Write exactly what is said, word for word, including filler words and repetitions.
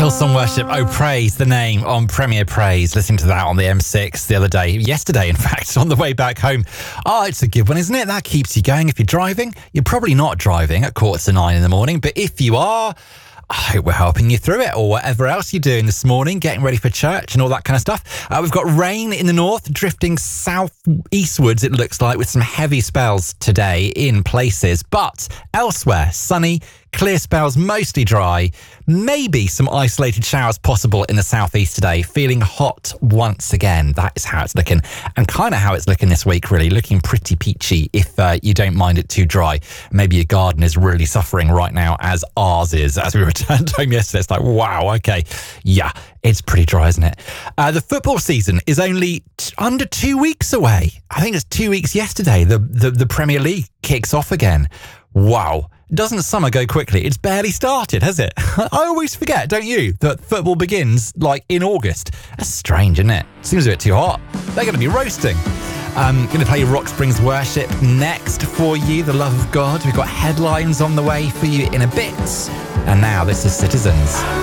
Hillsong Worship, Oh Praise the Name on Premier Praise. Listening to that on the M six the other day, yesterday in fact, on the way back home. Oh, it's a good one, isn't it? That keeps you going. If you're driving, you're probably not driving at quarter to nine in the morning, but if you are, I hope we're helping you through it, or whatever else you're doing this morning, getting ready for church and all that kind of stuff. Uh, we've got rain in the north, drifting south-eastwards, it looks like, with some heavy spells today in places. But elsewhere, sunny, clear spells, mostly dry. Maybe some isolated showers possible in the southeast today. Feeling hot once again. That is how it's looking. And kind of how it's looking this week, really. Looking pretty peachy if uh, you don't mind it too dry. Maybe your garden is really suffering right now, as ours is. As we returned home yesterday, it's like, wow, okay. Yeah, it's pretty dry, isn't it? Uh, the football season is only t- under two weeks away. I think it's two weeks yesterday. The, the, the Premier League kicks off again. Wow. Doesn't summer go quickly? It's barely started, has it? I always forget, don't you, that football begins, like, in August. That's strange, isn't it? Seems a bit too hot. They're going to be roasting. I'm going to play Rock Springs Worship next for you, the love of God. We've got headlines on the way for you in a bit. And now, this is Citizens.